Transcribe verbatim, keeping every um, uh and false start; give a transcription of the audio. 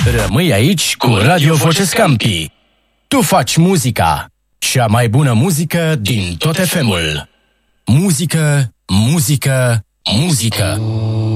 Rămâi aici cu Radio Voce Scampi. Tu faci muzica. Cea mai bună muzică din tot F M-ul. Muzică, muzică, muzică.